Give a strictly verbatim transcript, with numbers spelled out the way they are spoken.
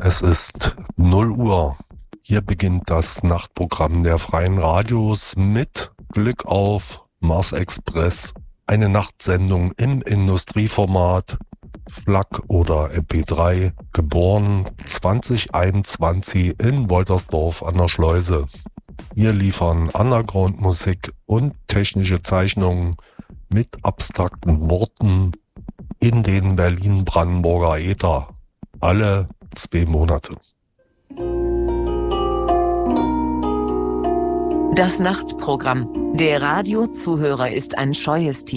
Es ist null Uhr. Hier beginnt das Nachtprogramm der Freien Radios mit Glück auf Mars Express. Eine Nachtsendung im Industrieformat, F L A C oder M P drei, geboren zwanzig einundzwanzig in Woltersdorf an der Schleuse. Wir liefern Underground-Musik und technische Zeichnungen mit abstrakten Worten in den Berlin-Brandenburger Äther. Alle zwei Monate. Das Nachtprogramm. Der Radiozuhörer ist ein scheues Tier.